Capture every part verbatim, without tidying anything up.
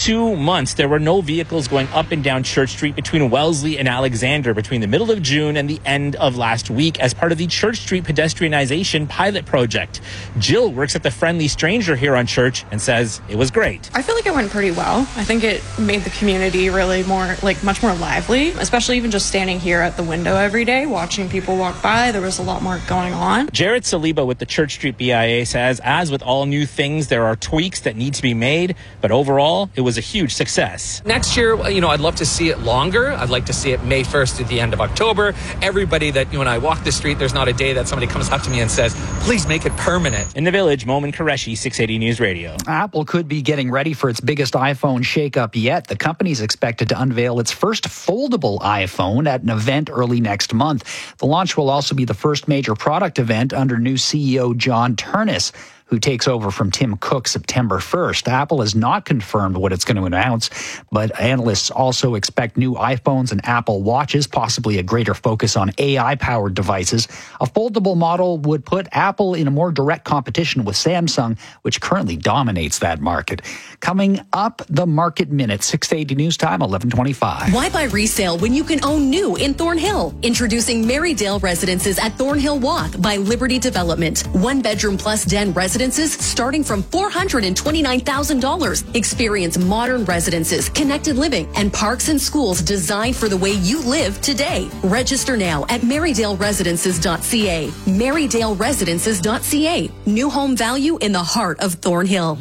two months, there were no vehicles going up and down Church Street between Wellesley and Alexander between the middle of June and the end of last week as part of the Church Street pedestrianization pilot project. Jill works at the Friendly Stranger here on Church and says it was great. I feel like it went pretty well. I think it made the community really more, like much more lively, especially even just standing here at the window every day, watching people walk by. There was a lot more going on. Jared Saliba with the Church Street B I A says, as with all new things, there are tweaks that need to be made, but overall, it was a huge success. Next year, you know, I'd love to see it longer. I'd like to see it May first to the end of October. Everybody that, you know, when I walk the street, there's not a day that somebody comes up to me and says, please make it permanent. In the Village, Momin Qureshi, six eighty News Radio. Apple could be getting ready for its biggest iPhone shakeup yet. The company is expected to unveil its first foldable iPhone at an event early next month. The launch will also be the first major product event under new C E O John Ternus, who takes over from Tim Cook September first. Apple has not confirmed what it's going to announce, but analysts also expect new iPhones and Apple Watches, possibly a greater focus on A I-powered devices. A foldable model would put Apple in a more direct competition with Samsung, which currently dominates that market. Coming up, the Market Minute, six eighty News Time, eleven twenty-five. Why buy resale when you can own new in Thornhill? Introducing Marydale Residences at Thornhill Walk by Liberty Development. One bedroom plus den residences starting from four hundred twenty-nine thousand dollars. Experience modern residences, connected living, and parks and schools designed for the way you live today. Register now at marydale residences dot c a. marydale residences dot c a. New home value in the heart of Thornhill.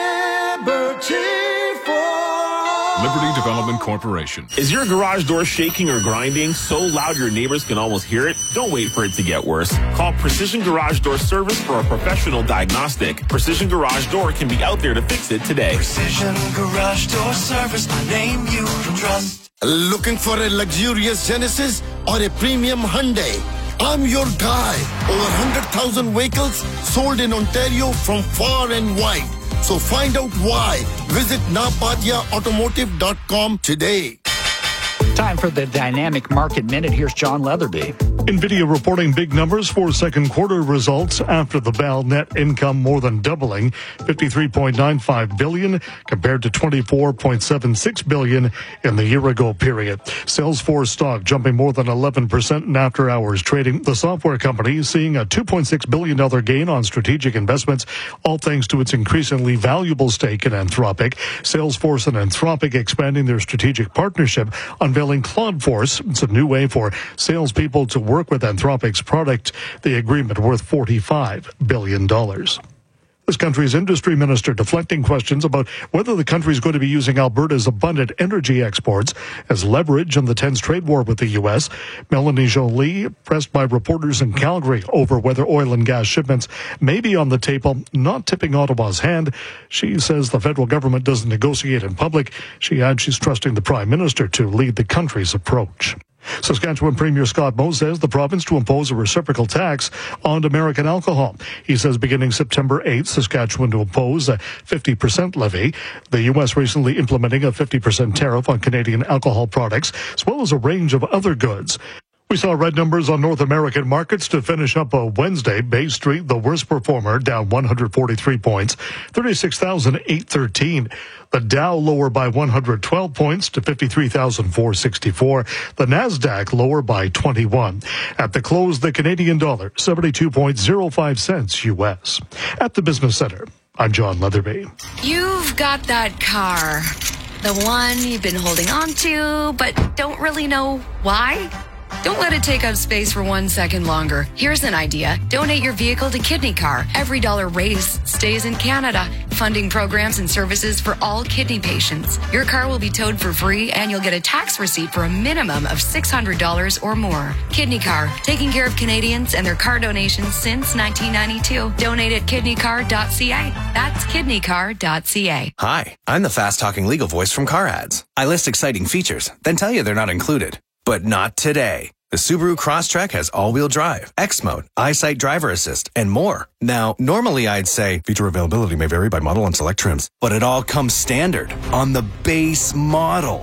Liberty Development Corporation. Is your garage door shaking or grinding so loud your neighbors can almost hear it? Don't wait for it to get worse. Call Precision Garage Door Service for a professional diagnostic. Precision Garage Door can be out there to fix it today. Precision Garage Door Service, a name you can trust. Looking for a luxurious Genesis or a premium Hyundai? I'm your guy. Over one hundred thousand vehicles sold in Ontario from far and wide. So find out why. Visit napadia automotive dot com today. Time for the Dynamic Market Minute. Here's John Leatherby. NVIDIA reporting big numbers for second quarter results after the bell. Net income more than doubling, fifty-three point nine five billion dollars compared to twenty-four point seven six billion dollars in the year-ago period. Salesforce stock jumping more than eleven percent in after-hours trading. The software company seeing a two point six billion dollars gain on strategic investments, all thanks to its increasingly valuable stake in Anthropic. Salesforce and Anthropic expanding their strategic partnership, unveiling Claude Force. It's a new way for salespeople to work with Anthropic's product, the agreement worth forty-five billion dollars. This country's industry minister deflecting questions about whether the country is going to be using Alberta's abundant energy exports as leverage in the tense trade war with the U S. Melanie Joly, pressed by reporters in Calgary over whether oil and gas shipments may be on the table, not tipping Ottawa's hand. She says the federal government doesn't negotiate in public. She adds she's trusting the Prime Minister to lead the country's approach. Saskatchewan Premier Scott Moe says the province to impose a reciprocal tax on American alcohol. He says beginning September eighth, Saskatchewan to impose a fifty percent levy. The U S recently implementing a fifty percent tariff on Canadian alcohol products, as well as a range of other goods. We saw red numbers on North American markets to finish up a Wednesday. Bay Street, the worst performer, down one hundred forty-three points, thirty-six thousand eight hundred thirteen. The Dow lower by one hundred twelve points to fifty-three thousand four hundred sixty-four. The Nasdaq lower by twenty-one. At the close, the Canadian dollar, seventy-two point oh five cents U S. At the Business Center, I'm John Leatherby. You've got that car, the one you've been holding on to, but don't really know why. Don't let it take up space for one second longer. Here's an idea. Donate your vehicle to Kidney Car. Every dollar raised stays in Canada, funding programs and services for all kidney patients. Your car will be towed for free, and you'll get a tax receipt for a minimum of six hundred dollars or more. Kidney Car, taking care of Canadians and their car donations since nineteen ninety-two. Donate at kidney car dot c a. That's kidney car dot c a. Hi, I'm the fast-talking legal voice from Car Ads. I list exciting features, then tell you they're not included. But not today. The Subaru Crosstrek has all-wheel drive, X-Mode, EyeSight Driver Assist, and more. Now, normally I'd say feature availability may vary by model and select trims, but it all comes standard on the base model.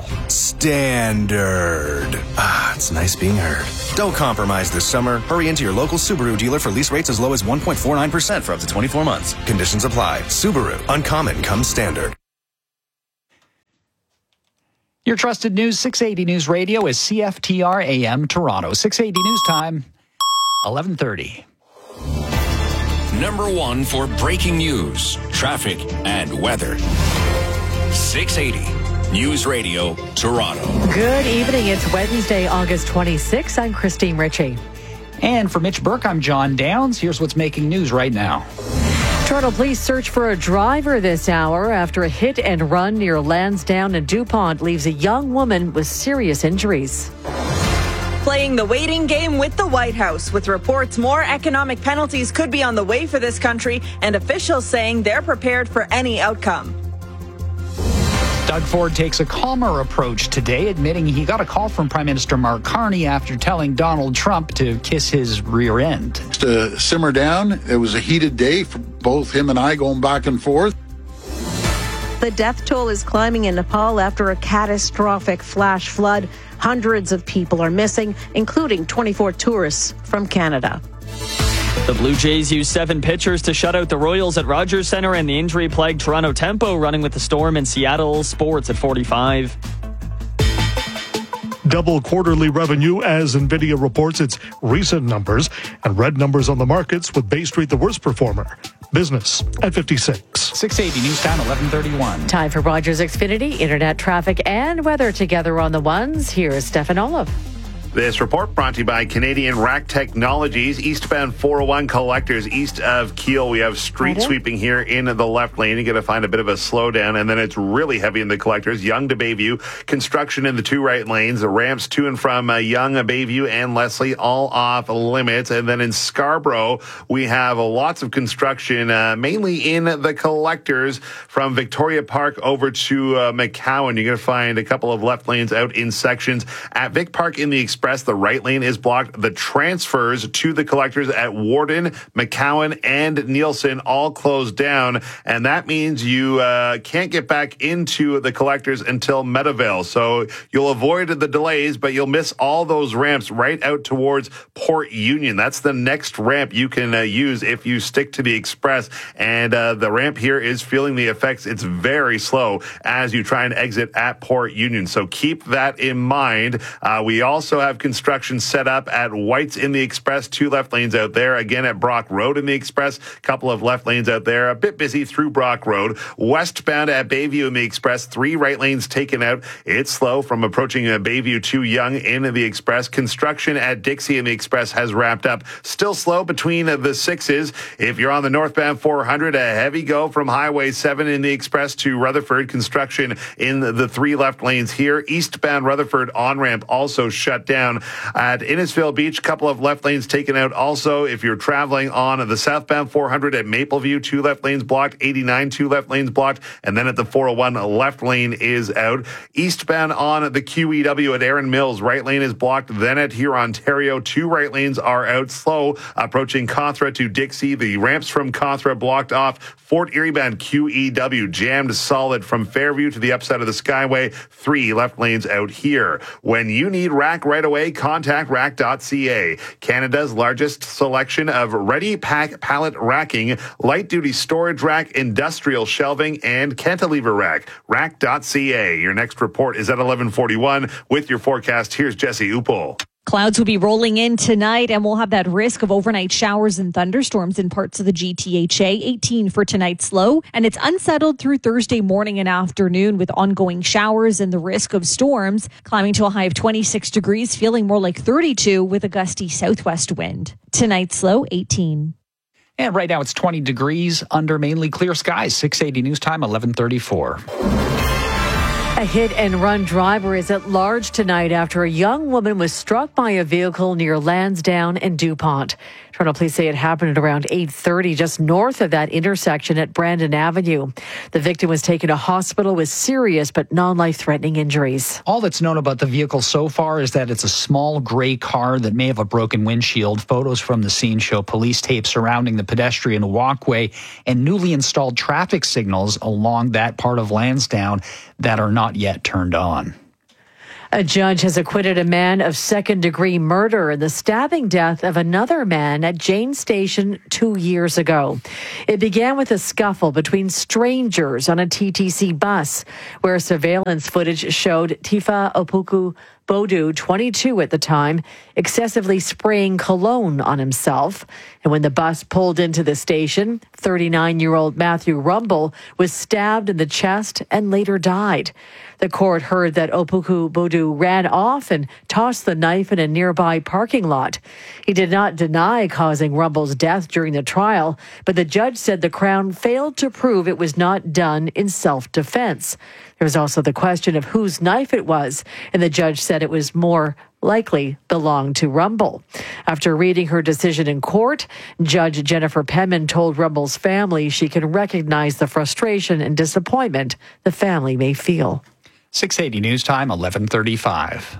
Standard. Ah, it's nice being heard. Don't compromise this summer. Hurry into your local Subaru dealer for lease rates as low as one point four nine percent for up to twenty-four months. Conditions apply. Subaru. Uncommon comes standard. Your trusted news, six eighty News Radio is C F T R A M Toronto. six eighty News Time, eleven thirty. Number one for breaking news, traffic, and weather. six eighty News Radio, Toronto. Good evening. It's Wednesday, August twenty-sixth. I'm Christine Ritchie. And for Mitch Burke, I'm John Downs. Here's what's making news right now. Toronto police search for a driver this hour after a hit and run near Lansdowne and DuPont leaves a young woman with serious injuries. Playing the waiting game with the White House, with reports more economic penalties could be on the way for this country, and officials saying they're prepared for any outcome. Doug Ford takes a calmer approach today, admitting he got a call from Prime Minister Mark Carney after telling Donald Trump to kiss his rear end. To simmer down, it was a heated day for both him and I going back and forth. The death toll is climbing in Nepal after a catastrophic flash flood. Hundreds of people are missing, including twenty-four tourists from Canada. The Blue Jays used seven pitchers to shut out the Royals at Rogers Centre, and the injury-plagued Toronto Tempo running with the Storm in Seattle. Sports at forty-five. Double quarterly revenue as NVIDIA reports its recent numbers, and red numbers on the markets with Bay Street the worst performer. Business at fifty-six. six eighty News Time, eleven thirty-one. Time for Rogers Xfinity, internet traffic and weather together on the ones. Here's Stefan Olive. This report brought to you by Canadian Rack Technologies. Eastbound four oh one collectors east of Kiel. We have street sweeping here in the left lane. You're going to find a bit of a slowdown, and then it's really heavy in the collectors. Yonge to Bayview. Construction in the two right lanes. The ramps to and from uh, Yonge, Bayview, and Leslie all off limits. And then in Scarborough, we have lots of construction, uh, mainly in the collectors from Victoria Park over to uh, McCowan. You're going to find a couple of left lanes out in sections. At Vic Park in the Express, the right lane is blocked. The transfers to the collectors at Warden, McCowan, and Nielsen all closed down, and that means you uh, can't get back into the collectors until Meadowvale. So you'll avoid the delays, but you'll miss all those ramps right out towards Port Union. That's the next ramp you can uh, use if you stick to the Express, and uh, the ramp here is feeling the effects. It's very slow as you try and exit at Port Union, so keep that in mind. Uh, we also have construction set up at White's in the Express, two left lanes out there. Again at Brock Road in the Express, couple of left lanes out there. A bit busy through Brock Road. Westbound at Bayview in the Express, three right lanes taken out. It's slow from approaching uh, Bayview to Yonge in the Express. Construction at Dixie in the Express has wrapped up. Still slow between uh, the sixes. If you're on the northbound four hundred, a heavy go from Highway seven in the Express to Rutherford. Construction in the three left lanes here. Eastbound Rutherford on-ramp also shut down. At Innisfail Beach, couple of left lanes taken out. Also, if you're traveling on the southbound four hundred at Mapleview, two left lanes blocked. eighty-nine, two left lanes blocked. And then at the four oh one, left lane is out. Eastbound on the Q E W at Erin Mills, right lane is blocked. Then at Here, Ontario, two right lanes are out. Slow approaching Cawthra to Dixie. The ramps from Cawthra blocked off. Fort Erie bound Q E W jammed solid from Fairview to the upside of the Skyway. Three left lanes out here. When you need rack right away, contact rack dot c a. Canada's largest selection of ready pack pallet racking, light duty storage rack, industrial shelving, and cantilever rack. rack dot c a. Your next report is at eleven forty-one. With your forecast, here's Jesse Upel. Clouds will be rolling in tonight, and we'll have that risk of overnight showers and thunderstorms in parts of the G T H A. eighteen for tonight's low, and it's unsettled through Thursday morning and afternoon with ongoing showers and the risk of storms, climbing to a high of twenty-six degrees, feeling more like thirty-two with a gusty southwest wind. Tonight's low, eighteen. And right now it's twenty degrees under mainly clear skies. six eighty News Time, eleven thirty-four. A hit-and-run driver is at large tonight after a young woman was struck by a vehicle near Lansdowne and DuPont. Toronto police say it happened at around eight thirty, just north of that intersection at Brandon Avenue. The victim was taken to hospital with serious but non-life-threatening injuries. All that's known about the vehicle so far is that it's a small gray car that may have a broken windshield. Photos from the scene show police tape surrounding the pedestrian walkway and newly installed traffic signals along that part of Lansdowne that are not yet turned on. A judge has acquitted a man of second-degree murder in the stabbing death of another man at Jane Station two years ago. It began with a scuffle between strangers on a T T C bus, where surveillance footage showed Tifa Opoku Bodu, twenty-two at the time, excessively spraying cologne on himself. And when the bus pulled into the station, thirty-nine-year-old Matthew Rumble was stabbed in the chest and later died. The court heard that Opoku Bodu ran off and tossed the knife in a nearby parking lot. He did not deny causing Rumble's death during the trial, but the judge said the Crown failed to prove it was not done in self-defense. There was also the question of whose knife it was, and the judge said it was more likely belonged to Rumble. After reading her decision in court, Judge Jennifer Penman told Rumble's family she can recognize the frustration and disappointment the family may feel. six eighty News Time, eleven thirty-five.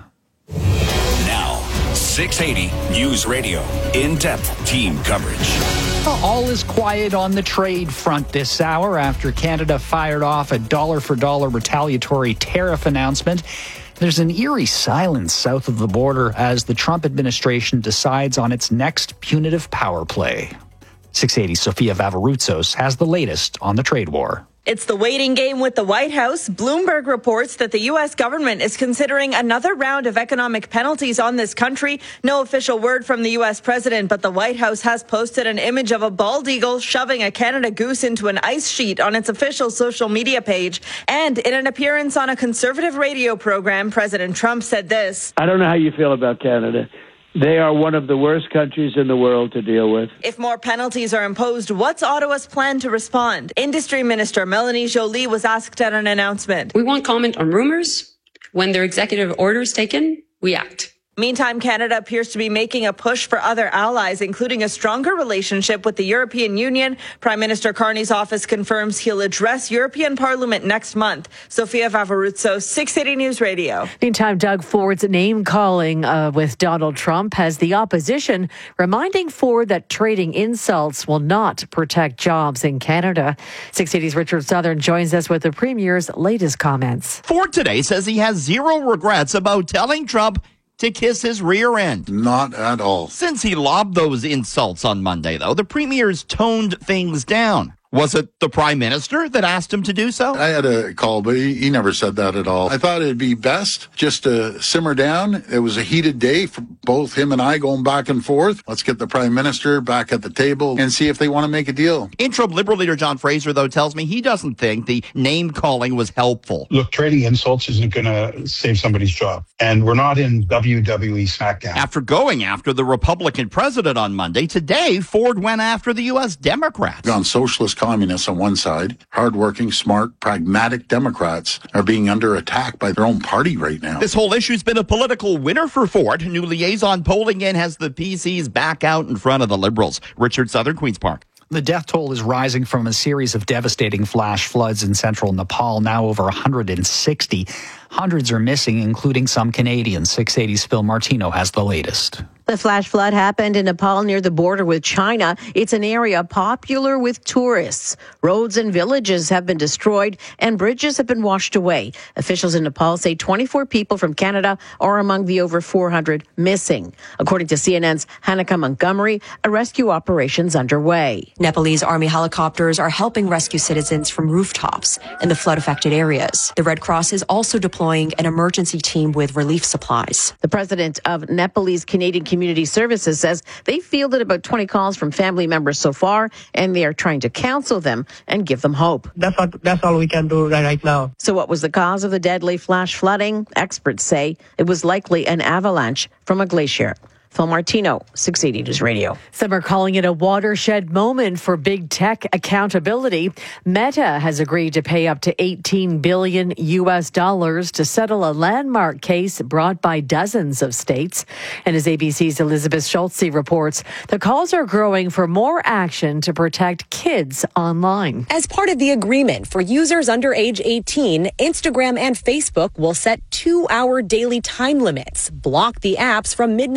Now, six eighty News Radio. In-depth team coverage. All is quiet on the trade front this hour after Canada fired off a dollar-for-dollar retaliatory tariff announcement. There's an eerie silence south of the border as the Trump administration decides on its next punitive power play. six eighty Sofia Vavarutsos has the latest on the trade war. It's the waiting game with the White House. Bloomberg reports that the U S government is considering another round of economic penalties on this country. No official word from the U S president, but the White House has posted an image of a bald eagle shoving a Canada goose into an ice sheet on its official social media page. And in an appearance on a conservative radio program, President Trump said this. I don't know how you feel about Canada. They are one of the worst countries in the world to deal with. If more penalties are imposed, what's Ottawa's plan to respond? Industry Minister Melanie Joly was asked at an announcement. We won't comment on rumors. When there are executive orders taken, we act. Meantime, Canada appears to be making a push for other allies, including a stronger relationship with the European Union. Prime Minister Carney's office confirms he'll address European Parliament next month. Sofia Vavarutsos, six eighty News Radio. Meantime, Doug Ford's name-calling uh, with Donald Trump has the opposition reminding Ford that trading insults will not protect jobs in Canada. six eighty's Richard Southern joins us with the Premier's latest comments. Ford today says he has zero regrets about telling Trump to kiss his rear end. Not at all. Since he lobbed those insults on Monday, though, the Premier's toned things down. Was it the Prime Minister that asked him to do so? I had a call, but he, he never said that at all. I thought it'd be best just to simmer down. It was a heated day for both him and I going back and forth. Let's get the Prime Minister back at the table and see if they want to make a deal. Interim Liberal leader John Fraser, though, tells me he doesn't think the name-calling was helpful. Look, trading insults isn't going to save somebody's job. And we're not in W W E SmackDown. After going after the Republican president on Monday, today Ford went after the U S Democrats. On socialist communists on one side, hardworking, smart, pragmatic Democrats are being under attack by their own party right now. This whole issue's been a political winner for Ford. New liaison polling in has the P Cs back out in front of the Liberals. Richard Southern, Queen's Park. The death toll is rising from a series of devastating flash floods in central Nepal, now over one hundred sixty. Hundreds are missing, including some Canadians. six eighty's Phil Martino has the latest. The flash flood happened in Nepal near the border with China. It's an area popular with tourists. Roads and villages have been destroyed and bridges have been washed away. Officials in Nepal say twenty-four people from Canada are among the over four hundred missing. According to C N N's Hanika Montgomery, a rescue operation's underway. Nepalese army helicopters are helping rescue citizens from rooftops in the flood-affected areas. The Red Cross is also deploying an emergency team with relief supplies. The president of Nepalese Canadian Community Services says they fielded about twenty calls from family members so far, and they are trying to counsel them and give them hope. That's what, that's all we can do right now. So what was the cause of the deadly flash flooding? Experts say it was likely an avalanche from a glacier. Phil Martino, six eighty News Radio. Some are calling it a watershed moment for big tech accountability. Meta has agreed to pay up to eighteen billion U S dollars to settle a landmark case brought by dozens of states. And as A B C's Elizabeth Schultze reports, the calls are growing for more action to protect kids online. As part of the agreement for users under age eighteen, Instagram and Facebook will set two-hour daily time limits, block the apps from midnight to six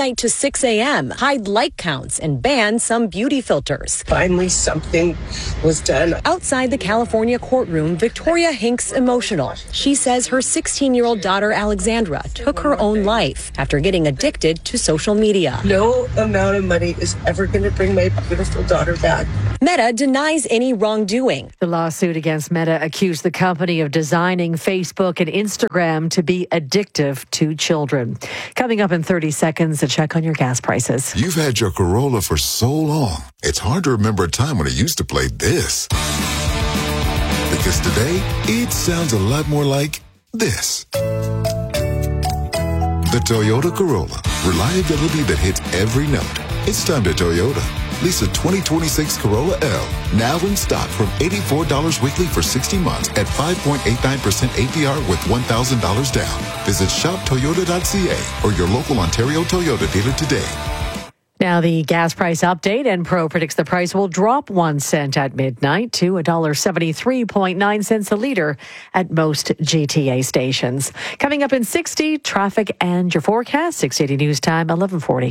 six a.m., hide like counts, and ban some beauty filters. Finally, something was done. Outside the California courtroom, Victoria Hinks emotional. She says her sixteen-year-old daughter, Alexandra, took her own life after getting addicted to social media. No amount of money is ever going to bring my beautiful daughter back. Meta denies any wrongdoing. The lawsuit against Meta accused the company of designing Facebook and Instagram to be addictive to children. Coming up in thirty seconds, a check on your gas prices. You've had your Corolla for so long, it's hard to remember a time when it used to play this. Because today, it sounds a lot more like this. The Toyota Corolla. Reliability that hits every note. It's time to Toyota. Lease a twenty twenty-six Corolla L. Now in stock from eighty-four dollars weekly for sixty months at five point eight nine percent A P R with one thousand dollars down. Visit shop toyota dot c a or your local Ontario Toyota dealer today. Now the gas price update, and Pro predicts the price will drop one cent at midnight to one dollar seventy-three point nine cents a litre at most G T A stations. Coming up in sixty, traffic and your forecast. six eighty News Time, eleven forty.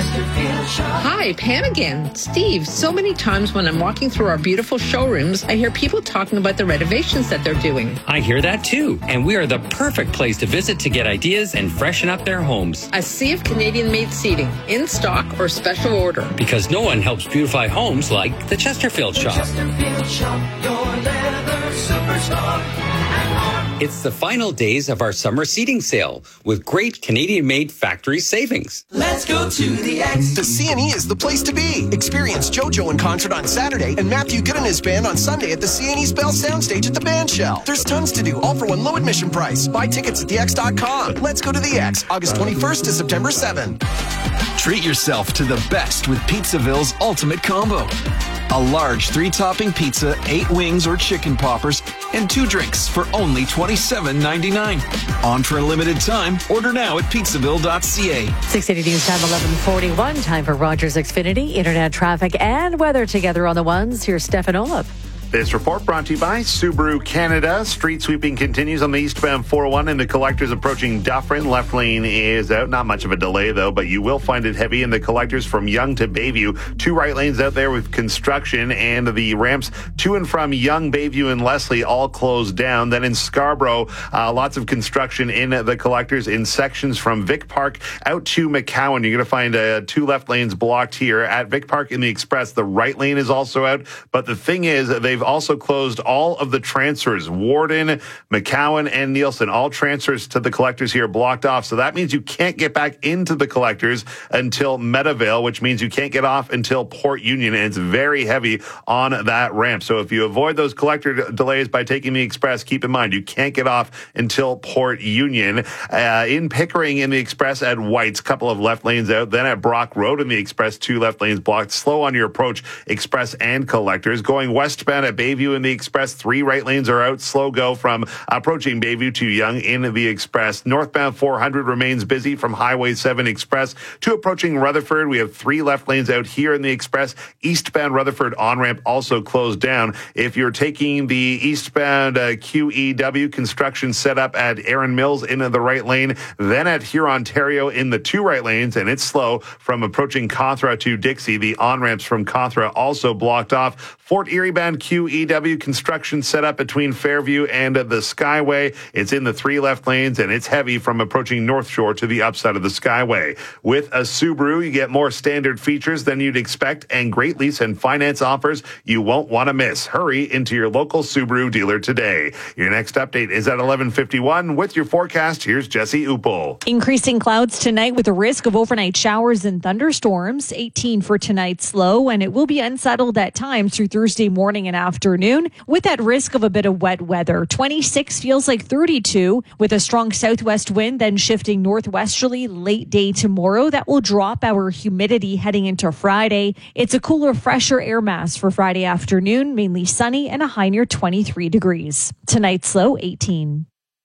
Hi, Pam again. Steve, so many times when I'm walking through our beautiful showrooms, I hear people talking about the renovations that they're doing. I hear that too, and we are the perfect place to visit to get ideas and freshen up their homes. A sea of Canadian-made seating, in stock or special order. Because no one helps beautify homes like the Chesterfield Shop. Chesterfield Shop, your leather superstar. It's the final days of our summer seating sale with great Canadian-made factory savings. Let's go to the X. The C N E is the place to be. Experience JoJo in concert on Saturday and Matthew Good and his band on Sunday at the C N E's Bell Soundstage at the Band Shell. There's tons to do, all for one low admission price. Buy tickets at the x dot com. Let's go to the X, August twenty-first to September seventh. Treat yourself to the best with Pizzaville's Ultimate Combo. A large three-topping pizza, eight wings or chicken poppers, and two drinks for only twenty-seven ninety-nine. On for a limited time. Order now at pizzaville dot c a. six eighty News Time, eleven forty-one. Time for Rogers Xfinity, internet traffic and weather together on the ones. Here's Stefan Olaf. This report brought to you by Subaru Canada. Street sweeping continues on the eastbound four oh one and the collectors approaching Dufferin. Left lane is out. Not much of a delay, though, but you will find it heavy in the collectors from Yonge to Bayview. Two right lanes out there with construction, and the ramps to and from Yonge, Bayview, and Leslie all closed down. Then in Scarborough, uh, lots of construction in the collectors in sections from Vic Park out to McCowan. You're going to find uh, two left lanes blocked here. At Vic Park in the Express, the right lane is also out. But the thing is, they've also closed all of the transfers. Warden, McCowan, and Nielsen, all transfers to the collectors here blocked off. So that means you can't get back into the collectors until Meadowvale, which means you can't get off until Port Union, and it's very heavy on that ramp. So if you avoid those collector d- delays by taking the Express, keep in mind you can't get off until Port Union. Uh, in Pickering in the Express at White's, couple of left lanes out. Then at Brock Road in the Express, two left lanes blocked. Slow on your approach, Express and collectors. Going westbound at Bayview in the Express, three right lanes are out. Slow go from approaching Bayview to Yonge in the Express. Northbound four hundred remains busy from Highway seven Express to approaching Rutherford. We have three left lanes out here in the Express. Eastbound Rutherford on-ramp also closed down. If you're taking the eastbound uh, Q E W, construction set up at Erin Mills in the right lane, then at Hurontario in the two right lanes, and it's slow from approaching Cawthra to Dixie. The on-ramps from Cawthra also blocked off. Fort Erie bound Q E W construction set up between Fairview and the Skyway. It's in the three left lanes, and it's heavy from approaching North Shore to the upside of the Skyway. With a Subaru, you get more standard features than you'd expect and great lease and finance offers you won't want to miss. Hurry into your local Subaru dealer today. Your next update is at eleven fifty-one. With your forecast, here's Jesse Upel. Increasing clouds tonight with a risk of overnight showers and thunderstorms. eighteen for tonight's low, and it will be unsettled at times through Thursday morning and afternoon with that risk of a bit of wet weather. twenty-six feels like thirty-two with a strong southwest wind, then shifting northwesterly late day tomorrow. That will drop our humidity heading into Friday. It's a cooler, fresher air mass for Friday afternoon, mainly sunny and a high near twenty-three degrees. Tonight's low, eighteen.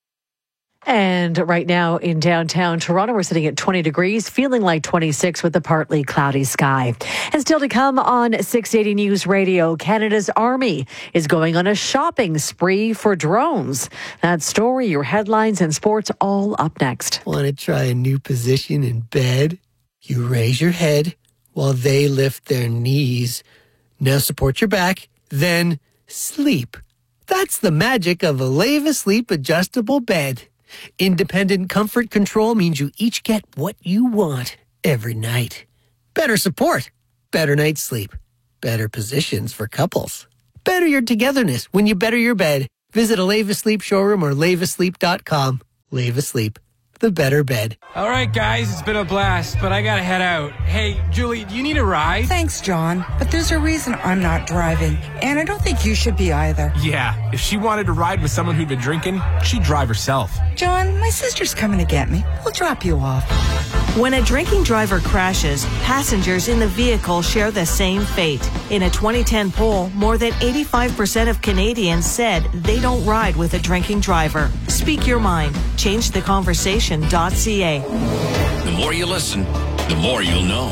And right now in downtown Toronto, we're sitting at twenty degrees, feeling like twenty-six with a partly cloudy sky. And still to come on six eighty News Radio, Canada's Army is going on a shopping spree for drones. That story, your headlines and sports all up next. Want to try a new position in bed? You raise your head while they lift their knees. Now support your back, then sleep. That's the magic of a Leva Sleep adjustable bed. Independent comfort control means you each get what you want every night. Better support, better night's sleep, better positions for couples. Better your togetherness when you better your bed. Visit a Leva Sleep showroom or leva sleep dot com. Leva Sleep, the better bed. All right, guys, it's been a blast, but I gotta head out. Hey, Julie, do you need a ride? Thanks, John, but there's a reason I'm not driving, and I don't think you should be either. Yeah, if she wanted to ride with someone who'd been drinking, she'd drive herself. John, my sister's coming to get me. We'll drop you off. When a drinking driver crashes, passengers in the vehicle share the same fate. In a twenty ten poll, more than eighty-five percent of Canadians said they don't ride with a drinking driver. Speak your mind. Change the conversation dot c a. The more you listen, the more you'll know.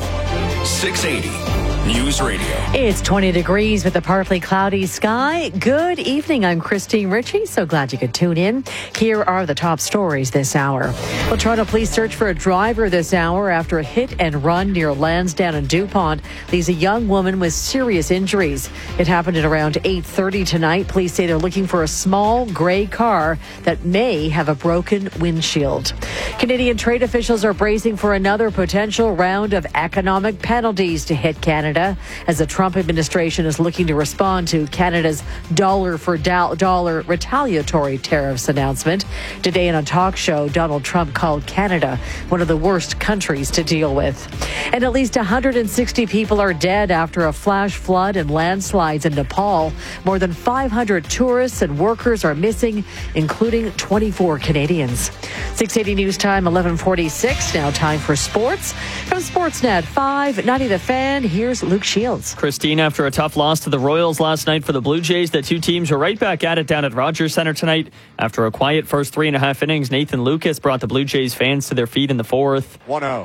six eighty News Radio. It's twenty degrees with a partly cloudy sky. Good evening. I'm Christine Ritchie. So glad you could tune in. Here are the top stories this hour. Well, Toronto police search for a driver this hour after a hit and run near Lansdowne and DuPont leaves a young woman with serious injuries. It happened at around eight thirty tonight. Police say they're looking for a small gray car that may have a broken windshield. Canadian trade officials are bracing for another potential round of economic penalties to hit Canada as the Trump administration is looking to respond to Canada's dollar for dollar retaliatory tariffs announcement. Today in a talk show, Donald Trump called Canada one of the worst countries to deal with. And at least one hundred sixty people are dead after a flash flood and landslides in Nepal. More than five hundred tourists and workers are missing, including twenty-four Canadians. six eighty News Time, eleven forty-six. Now time for sports. From Sportsnet five ninety The Fan, here's Luke Shields. Christine, after a tough loss to the Royals last night for the Blue Jays, the two teams are right back at it down at Rogers Centre tonight. After a quiet first three and a half innings, Nathan Lucas brought the Blue Jays fans to their feet in the fourth. one oh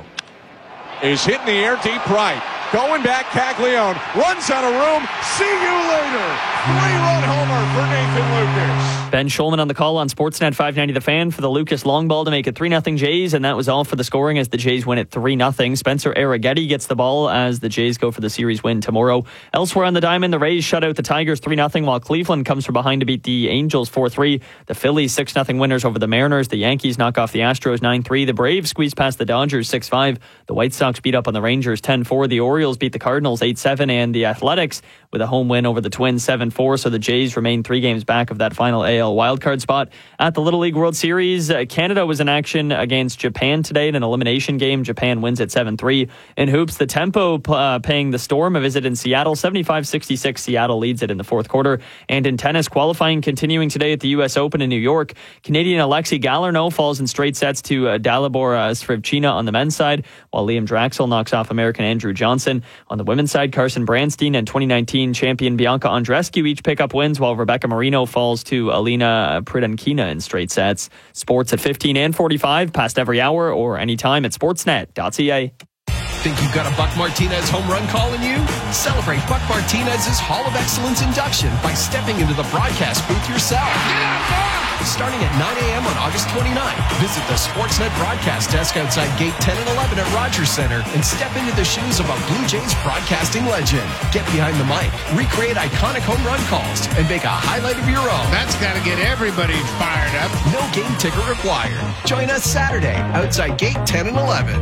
is hit in the air deep right. Going back, Caglione runs out of room. See you later. Three-run homer for Nathan Lucas. Ben Schulman on the call on Sportsnet five ninety The Fan for the Lucas long ball to make it three nothing Jays, and that was all for the scoring as the Jays win it three nothing. Spencer Arrighetti gets the ball as the Jays go for the series win tomorrow. Elsewhere on the diamond, the Rays shut out the Tigers three nothing while Cleveland comes from behind to beat the Angels four three. The Phillies six nothing winners over the Mariners. The Yankees knock off the Astros nine three. The Braves squeeze past the Dodgers six five. The White Sox beat up on the Rangers ten four. The Orioles beat the Cardinals eight seven, and the Athletics with a home win over the Twins seven four. So the Jays remain three games back of that final A L wildcard spot. At the Little League World Series, uh, Canada was in action against Japan today in an elimination game. Japan wins at seven three. In hoops, the Tempo uh, paying the Storm a visit in Seattle. seventy-five sixty-six, Seattle leads it in the fourth quarter. And in tennis, qualifying continuing today at the U S Open in New York. Canadian Alexei Galarneau falls in straight sets to uh, Dalibor uh, Svivchina on the men's side, while Liam Draxel knocks off American Andrew Johnson. On the women's side, Carson Branstein and twenty nineteen champion Bianca Andreescu each pick up wins, while Rebecca Marino falls to Alina Pridankina in straight sets. Sports at fifteen and forty-five, past every hour or anytime at sportsnet dot c a. Think you've got a Buck Martinez home run call in you? Celebrate Buck Martinez's Hall of Excellence induction by stepping into the broadcast booth yourself. Starting at nine a.m. on August twenty-ninth, visit the Sportsnet broadcast desk outside Gate ten and eleven at Rogers Centre and step into the shoes of a Blue Jays broadcasting legend. Get behind the mic, recreate iconic home run calls, and make a highlight of your own. That's got to get everybody fired up. No game ticket required. Join us Saturday outside Gate ten and eleven.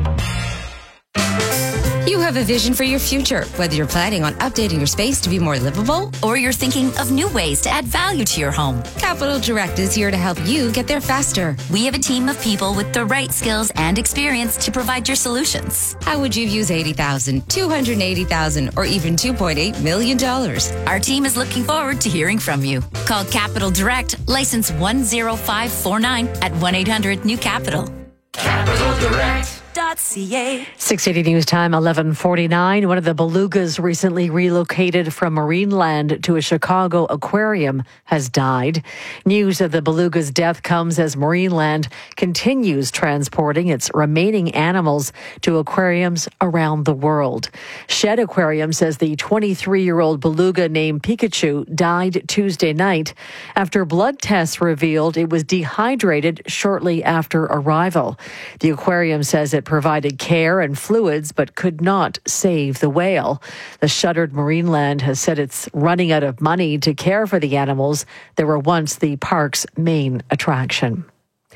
You have a vision for your future, whether you're planning on updating your space to be more livable or you're thinking of new ways to add value to your home. Capital Direct is here to help you get there faster. We have a team of people with the right skills and experience to provide your solutions. How would you use eighty thousand dollars, two hundred eighty thousand dollars, or even two point eight million dollars? Our team is looking forward to hearing from you. Call Capital Direct, license one zero five four nine at one eight hundred new capital. Capital Direct. six eighty News Time, eleven forty-nine. One of the belugas recently relocated from Marineland to a Chicago aquarium has died. News of the beluga's death comes as Marineland continues transporting its remaining animals to aquariums around the world. Shed Aquarium says the twenty-three-year-old beluga named Pikachu died Tuesday night after blood tests revealed it was dehydrated shortly after arrival. The aquarium says it provides provided care and fluids but could not save the whale. The Shuttered Marineland has said it's running out of money to care for the animals that were once the park's main attraction.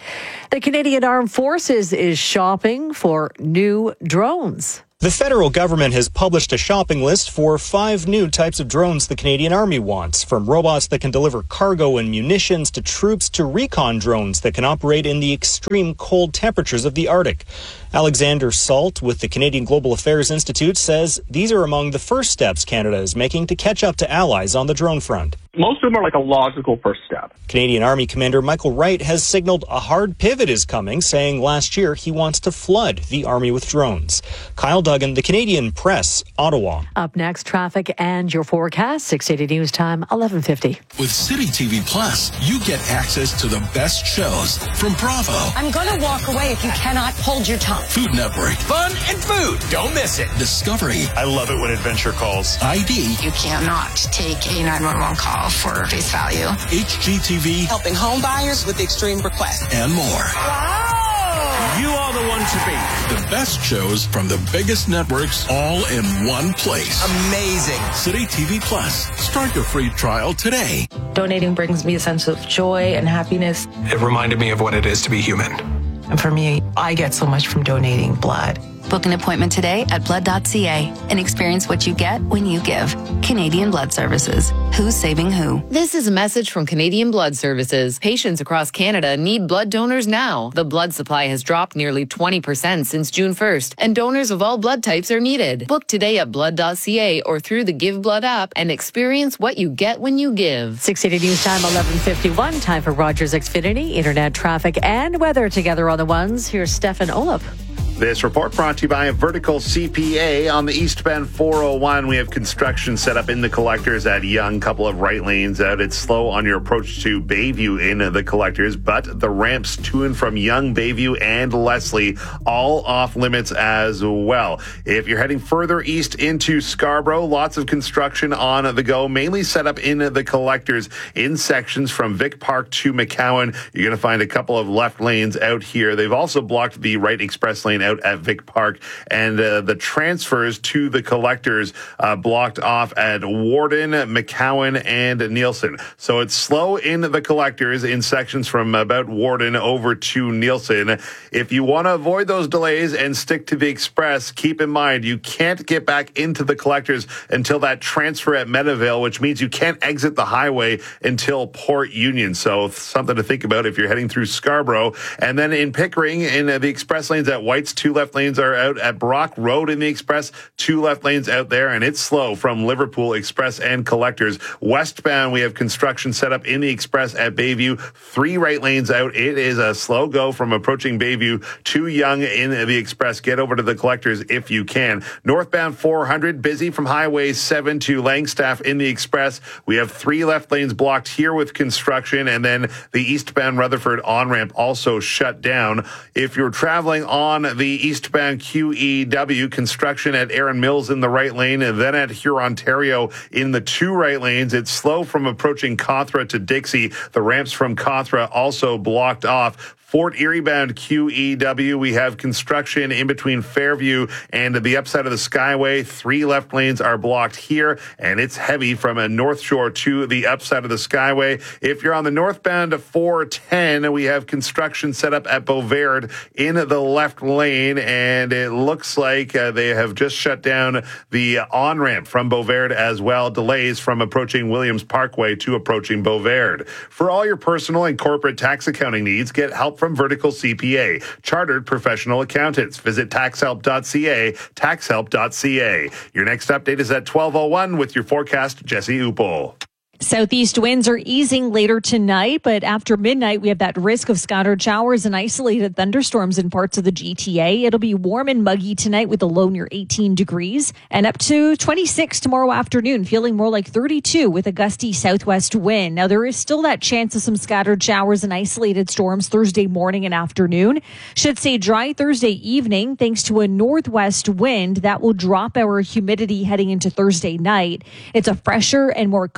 The Canadian Armed Forces is shopping for new drones. The federal government has published a shopping list for five new types of drones the Canadian Army wants, from robots that can deliver cargo and munitions to troops to recon drones that can operate in the extreme cold temperatures of the Arctic. Alexander Salt with the Canadian Global Affairs Institute says these are among the first steps Canada is making to catch up to allies on the drone front. Most of them are like a logical first step. Canadian Army Commander Michael Wright has signaled a hard pivot is coming, saying last year he wants to flood the Army with drones. Kyle Duggan, the Canadian Press, Ottawa. Up next, traffic and your forecast. six eighty News Time, eleven fifty. With City T V Plus, you get access to the best shows from Bravo, I'm going to walk away if you cannot hold your tongue. Food Network, Fun and food. Don't miss it. Discovery. I love it when adventure calls. I D. You cannot take a nine one one call for face value. H G T V. Helping home buyers with extreme requests. And more. Wow! You are the one to beat. The best shows from the biggest networks all in one place. Amazing. City T V Plus. Start your free trial today. Donating brings me a sense of joy and happiness. It reminded me of what it is to be human. And for me, I get so much from donating blood. Book an appointment today at blood dot c a and experience what you get when you give. Canadian Blood Services. Who's saving who? This is a message from Canadian Blood Services. Patients across Canada need blood donors now. The blood supply has dropped nearly twenty percent since June first, and donors of all blood types are needed. Book today at blood dot c a or through the Give Blood app and experience what you get when you give. six eighty News Time, eleven fifty-one. Time for Rogers Xfinity, internet traffic and weather together on the ones. Here's Stefan Olaf. This report brought to you by Vertical C P A. On the eastbound four oh one, we have construction set up in the collectors at Yonge, couple of right lanes out. It's slow on your approach to Bayview in the collectors, but the ramps to and from Yonge, Bayview, and Leslie all off limits as well. If you're heading further east into Scarborough, lots of construction on the go, mainly set up in the collectors in sections from Vic Park to McCowan. You're going to find a couple of left lanes out here. They've also blocked the right express lane out at Vic Park, and uh, the transfers to the collectors uh, blocked off at Warden, McCowan, and Nielsen. So it's slow in the collectors in sections from about Warden over to Nielsen. If you want to avoid those delays and stick to the express, keep in mind you can't get back into the collectors until that transfer at Meadowvale, which means you can't exit the highway until Port Union. So something to think about if you're heading through Scarborough. And then in Pickering, in uh, the express lanes at White's, two left lanes are out at Brock Road in the express, two left lanes out there, and it's slow from Liverpool Express and collectors. Westbound, we have construction set up in the express at Bayview, three right lanes out. It is a slow go from approaching Bayview to Yonge in the express. Get over to the collectors if you can. Northbound four hundred, busy from Highway seven to Langstaff in the express. We have three left lanes blocked here with construction, and then the eastbound Rutherford on-ramp also shut down. If you're traveling on the eastbound Q E W, construction at Erin Mills in the right lane, and then at Hurontario in the two right lanes. It's slow from approaching Cawthra to Dixie. The ramps from Cawthra also blocked off. Fort Erie bound Q E W, we have construction in between Fairview and the upside of the Skyway. Three left lanes are blocked here, and it's heavy from a North Shore to the upside of the Skyway. If you're on the northbound to four ten, we have construction set up at Beauvard in the left lane, and it looks like uh, they have just shut down the on-ramp from Beauvard as well. Delays from approaching Williams Parkway to approaching Beauvard. For all your personal and corporate tax accounting needs, get help from Vertical C P A, chartered professional accountants. Visit tax help dot c a, tax help dot c a. Your next update is at twelve oh one with your forecast, Jesse Upel. Southeast winds are easing later tonight, but after midnight, we have that risk of scattered showers and isolated thunderstorms in parts of the G T A. It'll be warm and muggy tonight with a low near eighteen degrees and up to twenty-six tomorrow afternoon, feeling more like thirty-two with a gusty southwest wind. Now, there is still that chance of some scattered showers and isolated storms Thursday morning and afternoon. Should stay dry Thursday evening thanks to a northwest wind that will drop our humidity heading into Thursday night. It's a fresher and more comfortable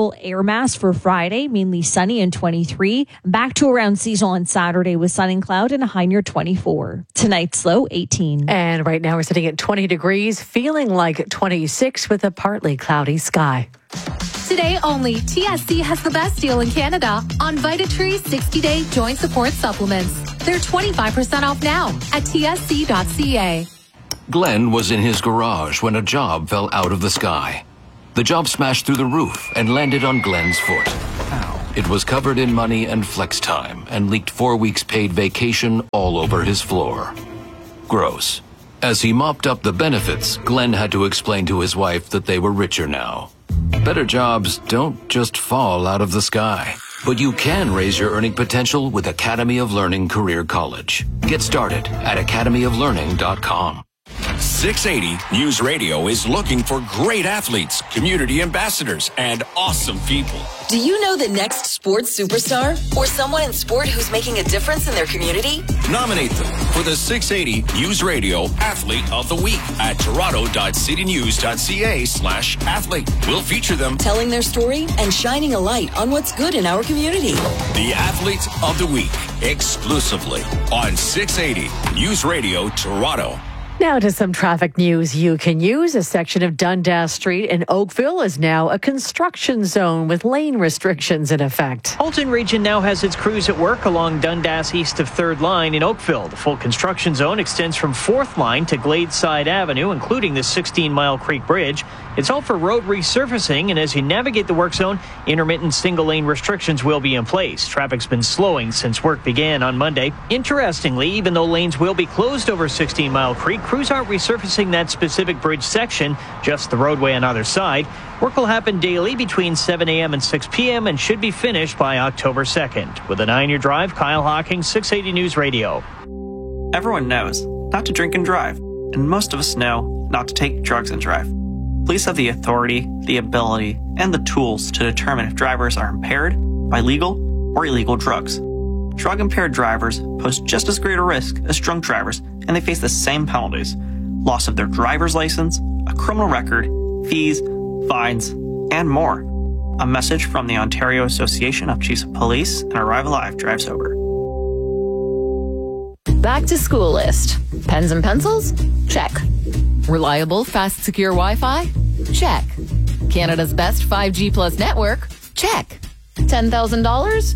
general air mass for Friday, mainly sunny and twenty-three. Back to around seasonal on Saturday with sun and cloud and a high near twenty-four. Tonight's low eighteen. And right now we're sitting at twenty degrees, feeling like twenty-six with a partly cloudy sky. Today only, T S C has the best deal in Canada on VitaTree sixty-day joint support supplements. They're twenty-five percent off now at T S C dot C A. Glenn was in his garage when a job fell out of the sky. The job smashed through the roof and landed on Glenn's foot. Ow. It was covered in money and flex time and leaked four weeks paid vacation all over his floor. Gross. As he mopped up the benefits, Glenn had to explain to his wife that they were richer now. Better jobs don't just fall out of the sky. But you can raise your earning potential with Academy of Learning Career College. Get started at academy of learning dot com. six eighty News Radio is looking for great athletes, community ambassadors, and awesome people. Do you know the next sports superstar or someone in sport who's making a difference in their community? Nominate them for the six eighty News Radio Athlete of the Week at toronto dot city news dot c a slash athlete. We'll feature them telling their story and shining a light on what's good in our community. The Athlete of the Week, exclusively on six eighty News Radio Toronto. Now to some traffic news you can use. A section of Dundas Street in Oakville is now a construction zone with lane restrictions in effect. Halton Region now has its crews at work along Dundas east of third Line in Oakville. The full construction zone extends from fourth Line to Gladeside Avenue, including the sixteen mile Creek Bridge. It's all for road resurfacing, and as you navigate the work zone, intermittent single-lane restrictions will be in place. Traffic's been slowing since work began on Monday. Interestingly, even though lanes will be closed over sixteen mile Creek, crews aren't resurfacing that specific bridge section, just the roadway on either side. Work will happen daily between seven a.m. and six p.m. and should be finished by October second. With a nine-year drive, Kyle Hawking, six eighty News Radio. Everyone knows not to drink and drive, and most of us know not to take drugs and drive. Police have the authority, the ability, and the tools to determine if drivers are impaired by legal or illegal drugs. Drug-impaired drivers pose just as great a risk as drunk drivers, and they face the same penalties: loss of their driver's license, a criminal record, fees, fines, and more. A message from the Ontario Association of Chiefs of Police and Arrive Alive drives over. Back to school list. Pens and pencils? Check. Reliable, fast, secure Wi-Fi? Check. Canada's best five G plus network? Check. ten thousand dollars?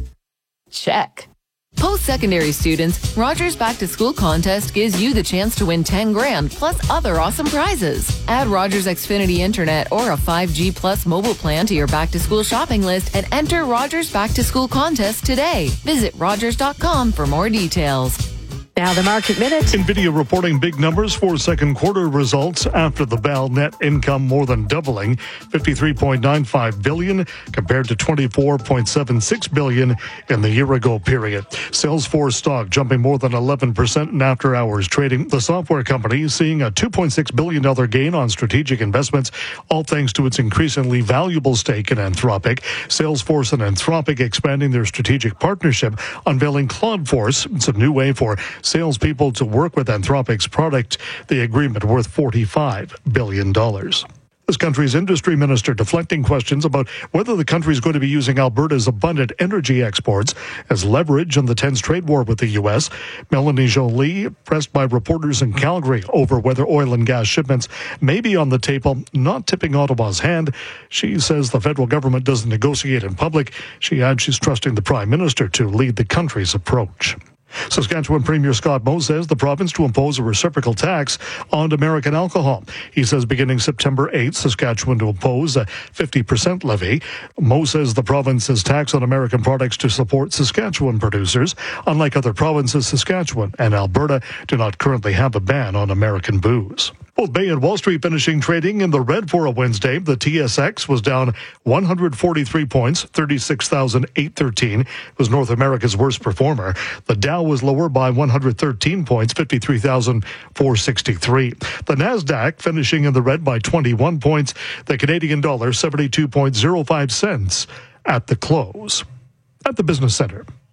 Check. Post-secondary students, Rogers Back to School contest gives you the chance to win ten grand plus other awesome prizes. Add Rogers Xfinity Internet or a five G plus mobile plan to your back to school shopping list and enter Rogers Back to School contest today. Visit rogers dot com for more details. Now the market minute. NVIDIA reporting big numbers for second quarter results after the Bell net income more than doubling, fifty-three point nine five billion dollars compared to twenty-four point seven six billion dollars in the year ago period. Salesforce stock jumping more than eleven percent in after hours trading. The software company seeing a two point six billion dollars gain on strategic investments, all thanks to its increasingly valuable stake in Anthropic. Salesforce and Anthropic expanding their strategic partnership, unveiling CloudForce. It's a new way for salespeople to work with Anthropic's product, the agreement worth forty-five billion dollars. This country's industry minister deflecting questions about whether the country is going to be using Alberta's abundant energy exports as leverage in the tense trade war with the U S. Melanie Joly, pressed by reporters in Calgary over whether oil and gas shipments may be on the table, not tipping Ottawa's hand. She says the federal government doesn't negotiate in public. She adds she's trusting the Prime Minister to lead the country's approach. Saskatchewan Premier Scott Moe says the province to impose a reciprocal tax on American alcohol. He says beginning September eighth, Saskatchewan to impose a fifty percent levy. Moe says the province's tax on American products to support Saskatchewan producers. Unlike other provinces, Saskatchewan and Alberta do not currently have a ban on American booze. Both Bay and Wall Street finishing trading in the red for a Wednesday. The T S X was down one hundred forty-three points, thirty-six thousand eight hundred thirteen. It was North America's worst performer. The Dow was lower by one hundred thirteen points, fifty-three thousand four hundred sixty-three. The Nasdaq finishing in the red by twenty-one points. The Canadian dollar seventy-two point oh five cents at the close. At the Business Center,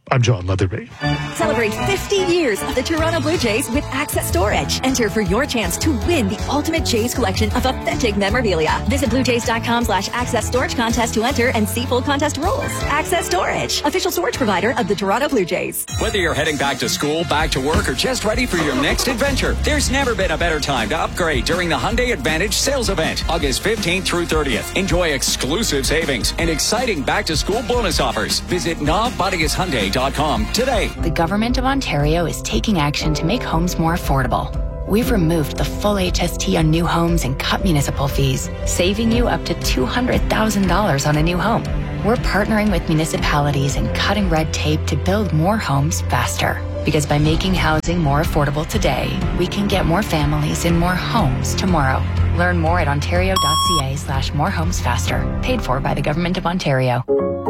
I'm John Leatherby. Celebrate fifty years of the Toronto Blue Jays with Access Storage. Enter for your chance to win the ultimate Jays collection of authentic memorabilia. Visit bluejays.com slash access storage contest to enter and see full contest rules. Access Storage, official storage provider of the Toronto Blue Jays. Whether you're heading back to school, back to work, or just ready for your next adventure, there's never been a better time to upgrade during the Hyundai Advantage sales event, August fifteenth through thirtieth. Enjoy exclusive savings and exciting back-to-school bonus offers. Visit nav bodies hyundai dot com today. The Government of Ontario is taking action to make homes more affordable. We've removed the full H S T on new homes and cut municipal fees, saving you up to two hundred thousand dollars on a new home. We're partnering with municipalities and cutting red tape to build more homes faster. Because by making housing more affordable today, we can get more families in more homes tomorrow. Learn more at ontario.ca slash more homes faster. Paid for by the Government of Ontario.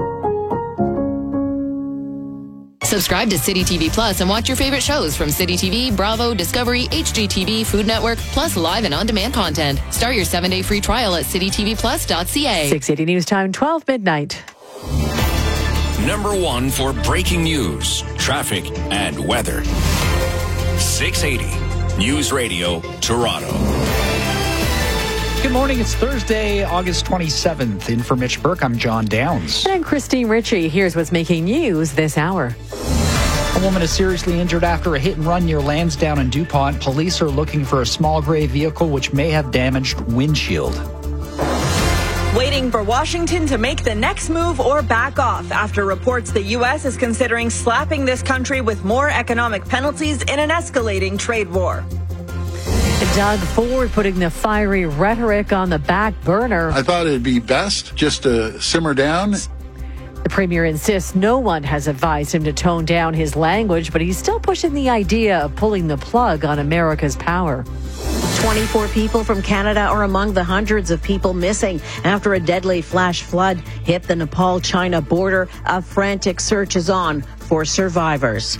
Subscribe to City T V Plus and watch your favorite shows from City T V, Bravo, Discovery, H G T V, Food Network, plus live and on-demand content. Start your seven-day free trial at city t v plus dot c a. six eighty News Time, twelve midnight. Number one for breaking news, traffic, and weather. six eighty News Radio, Toronto. Good morning. It's Thursday, August twenty-seventh. In for Mitch Burke, I'm John Downs. And I'm Christine Ritchie. Here's what's making news this hour. A woman is seriously injured after a hit and run near Lansdowne and DuPont. Police are looking for a small gray vehicle which may have damaged windshield. Waiting for Washington to make the next move or back off after reports the U S is considering slapping this country with more economic penalties in an escalating trade war. Doug Ford putting the fiery rhetoric on the back burner. I thought it'd be best just to simmer down. The premier insists no one has advised him to tone down his language, but he's still pushing the idea of pulling the plug on America's power. twenty-four people from Canada are among the hundreds of people missing after a deadly flash flood hit the Nepal-China border. A frantic search is on for survivors.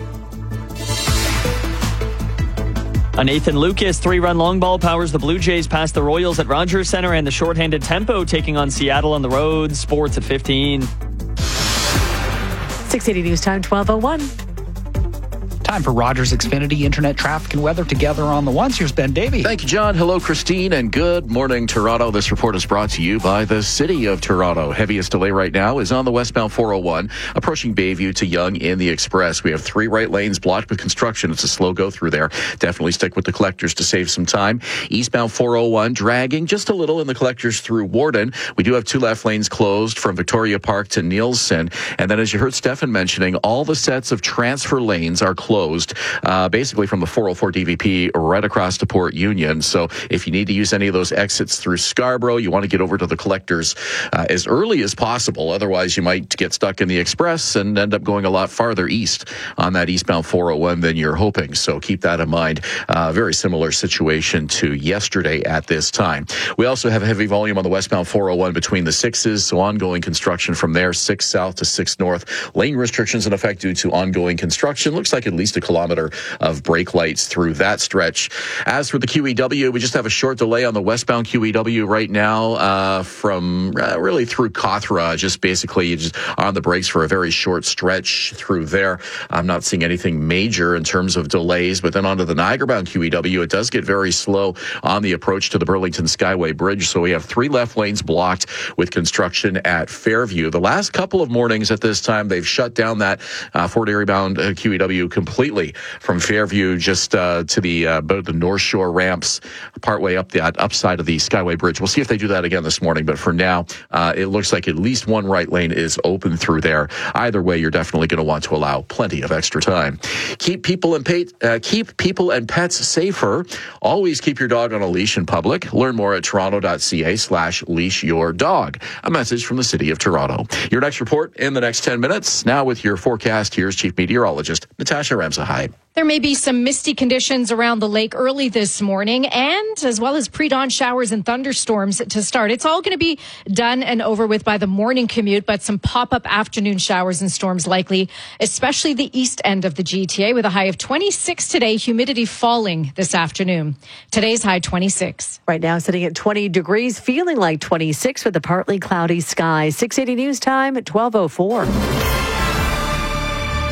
A Nathan Lucas three-run long ball powers the Blue Jays past the Royals at Rogers Centre, and the shorthanded Tempo taking on Seattle on the road. Sports at fifteen. six eighty News Time, twelve oh one. Time for Rogers Xfinity Internet traffic and weather together on the ones. Here's Ben Davey. Thank you, John. Hello, Christine, and good morning, Toronto. This report is brought to you by the City of Toronto. Heaviest delay right now is on the westbound four oh one, approaching Bayview to Yonge in the Express. We have three right lanes blocked with construction. It's a slow go through there. Definitely stick with the collectors to save some time. Eastbound four oh one dragging just a little in the collectors through Warden. We do have two left lanes closed from Victoria Park to Nielsen. And then, as you heard Stefan mentioning, all the sets of transfer lanes are closed. Closed, uh, basically from the four oh four D V P right across to Port Union. So if you need to use any of those exits through Scarborough, you want to get over to the collectors uh, as early as possible. Otherwise, you might get stuck in the Express and end up going a lot farther east on that eastbound four oh one than you're hoping. So keep that in mind. Uh, very similar situation to yesterday at this time. We also have heavy volume on the westbound four oh one between the sixes. So ongoing construction from there, six south to six north. Lane restrictions in effect due to ongoing construction. Looks like at least a kilometer of brake lights through that stretch. As for the Q E W, we just have a short delay on the westbound Q E W right now uh, from uh, really through Cawthra. Just basically just on the brakes for a very short stretch through there. I'm not seeing anything major in terms of delays, but then onto the Niagara-bound Q E W, it does get very slow on the approach to the Burlington Skyway Bridge. So we have three left lanes blocked with construction at Fairview. The last couple of mornings at this time, they've shut down that uh, Fort Erie-bound uh, Q E W completely from Fairview just uh, to the uh, both the North Shore ramps, partway up the uh, upside of the Skyway Bridge. We'll see if they do that again this morning. But for now, uh, it looks like at least one right lane is open through there. Either way, you're definitely going to want to allow plenty of extra time. Keep people and pet, uh, keep people and pets safer. Always keep your dog on a leash in public. Learn more at toronto.ca slash leash your dog. A message from the City of Toronto. Your next report in the next ten minutes. Now with your forecast, here's Chief Meteorologist Natasha Ramsahide. There may be some misty conditions around the lake early this morning, and as well as pre-dawn showers and thunderstorms to start. It's all going to be done and over with by the morning commute, but some pop-up afternoon showers and storms likely, especially the east end of the G T A, with a high of twenty-six today, humidity falling this afternoon. Today's high twenty-six. Right now sitting at twenty degrees, feeling like twenty-six with a partly cloudy sky. six eighty News Time at twelve oh four.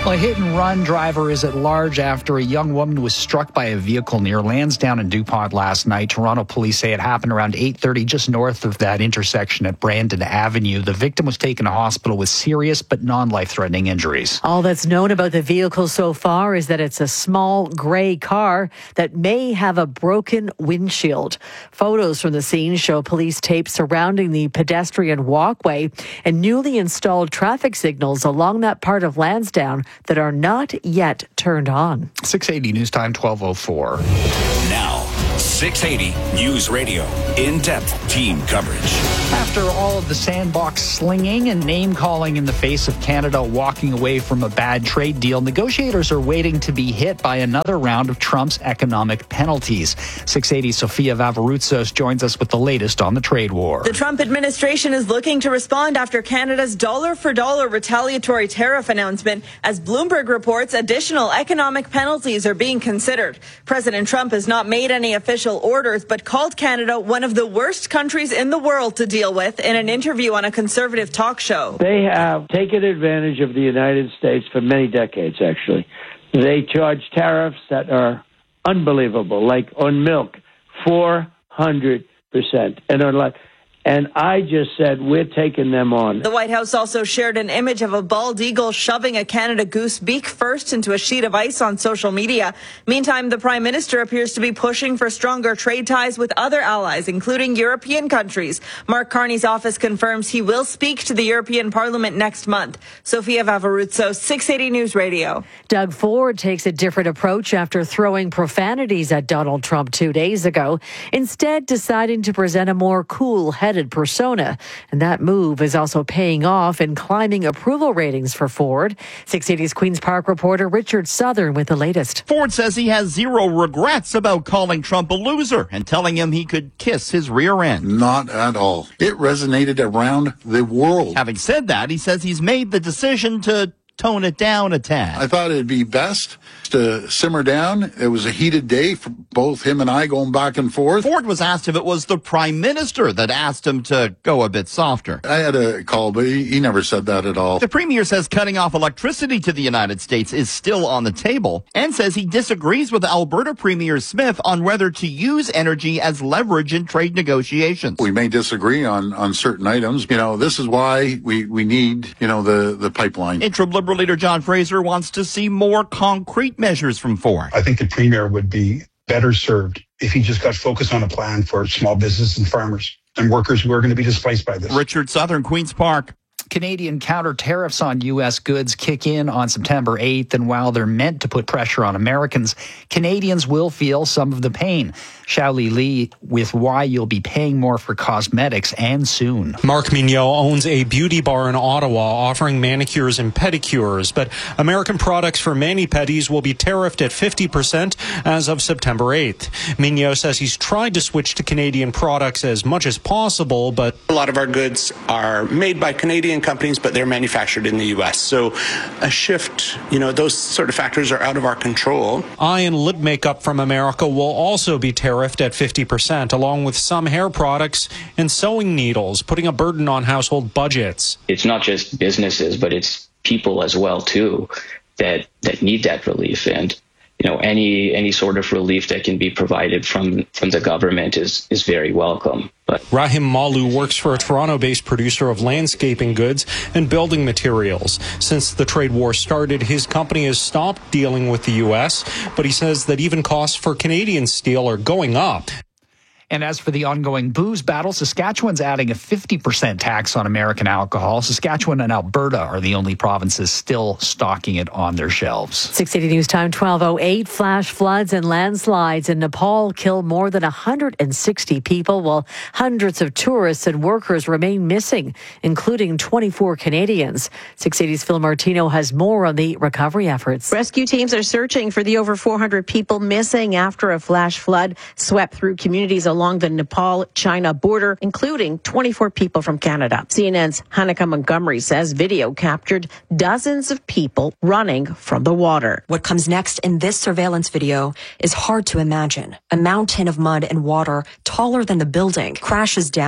Well, a hit-and-run driver is at large after a young woman was struck by a vehicle near Lansdowne and DuPont last night. Toronto police say it happened around eight thirty, just north of that intersection at Brandon Avenue. The victim was taken to hospital with serious but non-life-threatening injuries. All that's known about the vehicle so far is that it's a small gray car that may have a broken windshield. Photos from the scene show police tape surrounding the pedestrian walkway and newly installed traffic signals along that part of Lansdowne that are not yet turned on. six eighty News Time, twelve oh four. Now, six eighty News Radio. In-depth team coverage. After all of the sandbox slinging and name-calling in the face of Canada walking away from a bad trade deal, negotiators are waiting to be hit by another round of Trump's economic penalties. six eighty Sofia Vavarutsos joins us with the latest on the trade war. The Trump administration is looking to respond after Canada's dollar-for-dollar retaliatory tariff announcement. As Bloomberg reports, additional economic penalties are being considered. President Trump has not made any official orders, but called Canada one of the worst countries in the world to deal with in an interview on a conservative talk show. They have taken advantage of the United States for many decades, actually. They charge tariffs that are unbelievable, like on milk, four hundred percent. And on like, And I just said, we're taking them on. The White House also shared an image of a bald eagle shoving a Canada goose beak first into a sheet of ice on social media. Meantime, the Prime Minister appears to be pushing for stronger trade ties with other allies, including European countries. Mark Carney's office confirms he will speak to the European Parliament next month. Sofia Vavarutsos, six eighty News Radio. Doug Ford takes a different approach after throwing profanities at Donald Trump two days ago, instead deciding to present a more cool-headed persona. And that move is also paying off in climbing approval ratings for Ford. six eighty's Queen's Park reporter Richard Southern with the latest. Ford says he has zero regrets about calling Trump a loser and telling him he could kiss his rear end. Not at all. It resonated around the world. Having said that, he says he's made the decision to tone it down a tad. I thought it'd be best to simmer down. It was a heated day for both him and I going back and forth. Ford was asked if it was the Prime Minister that asked him to go a bit softer. I had a call, but he, he never said that at all. The Premier says cutting off electricity to the United States is still on the table and says he disagrees with Alberta Premier Smith on whether to use energy as leverage in trade negotiations. We may disagree on, on certain items. You know, this is why we, we need, you know, the, the pipeline. Interim Liberal leader John Fraser wants to see more concrete measures from Ford. I think the Premier would be better served if he just got focused on a plan for small business and farmers and workers who are going to be displaced by this. Richard Southern, Queen's Park. Canadian counter tariffs on U S goods kick in on September eighth, and while they're meant to put pressure on Americans, Canadians will feel some of the pain. Xiaoli Li with why you'll be paying more for cosmetics and soon. Marc Mignot owns a beauty bar in Ottawa offering manicures and pedicures, but American products for mani-pedis will be tariffed at fifty percent as of September eighth. Mignot says he's tried to switch to Canadian products as much as possible, but a lot of our goods are made by Canadian companies, but they're manufactured in the U S. So a shift, you know, those sort of factors are out of our control. Eye and lip makeup from America will also be tariffed at fifty percent, along with some hair products and sewing needles, putting a burden on household budgets. It's not just businesses, but it's people as well, too, that, that need that relief. And you know, any any sort of relief that can be provided from, from the government is, is very welcome. But Rahim Malu works for a Toronto-based producer of landscaping goods and building materials. Since the trade war started, his company has stopped dealing with the U S, but he says that even costs for Canadian steel are going up. And as for the ongoing booze battle, Saskatchewan's adding a fifty percent tax on American alcohol. Saskatchewan and Alberta are the only provinces still stocking it on their shelves. six eighty News Time, twelve oh eight. Flash floods and landslides in Nepal killed more than one hundred sixty people, while hundreds of tourists and workers remain missing, including twenty-four Canadians. six eighty's Phil Martino has more on the recovery efforts. Rescue teams are searching for the over four hundred people missing after a flash flood swept through communities along along the Nepal-China border, including twenty-four people from Canada. C N N's Hanneke Montgomery says video captured dozens of people running from the water. What comes next in this surveillance video is hard to imagine. A mountain of mud and water taller than the building crashes down,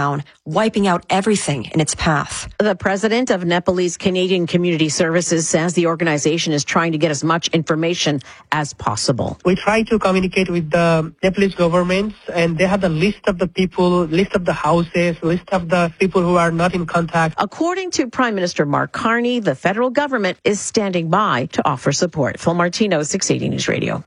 wiping out everything in its path. The president of Nepalese Canadian Community Services says the organization is trying to get as much information as possible. We try to communicate with the Nepalese governments, and they have the list of the people, list of the houses, list of the people who are not in contact. According to Prime Minister Mark Carney, the federal government is standing by to offer support. Phil Martino, six eighty News Radio.